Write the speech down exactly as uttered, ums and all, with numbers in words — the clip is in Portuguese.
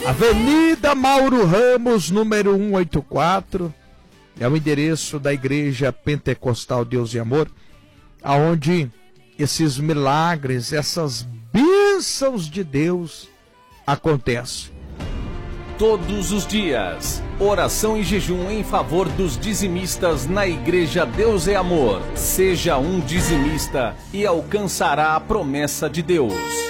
Avenida Mauro Ramos, número cento e oitenta e quatro, é o endereço da Igreja Pentecostal Deus e Amor, aonde esses milagres, essas bênçãos de Deus acontecem. Todos os dias, oração e jejum em favor dos dizimistas na Igreja Deus é Amor. Seja um dizimista e alcançará a promessa de Deus.